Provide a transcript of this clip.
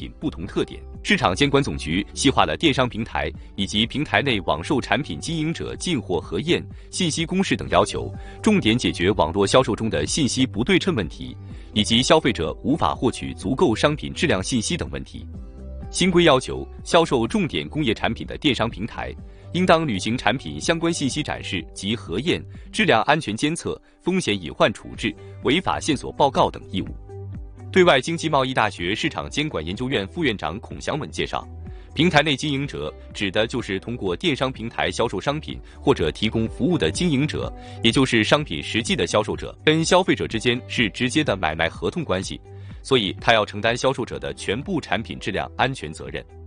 品不同特点。市场监管总局细化了电商平台以及平台内网售产品经营者进货核验、信息公示等要求，重点解决网络销售中的信息不对称问题，以及消费者无法获取足够商品质量信息等问题。新规要求，销售重点工业产品的电商平台应当履行产品相关信息展示及核验、质量安全监测、风险隐患处置、违法线索报告等义务。对外经济贸易大学市场监管研究院副院长孔祥文介绍，平台内经营者指的就是通过电商平台销售商品或者提供服务的经营者，也就是商品实际的销售者，跟消费者之间是直接的买卖合同关系，所以他要承担销售者的全部产品质量安全责任。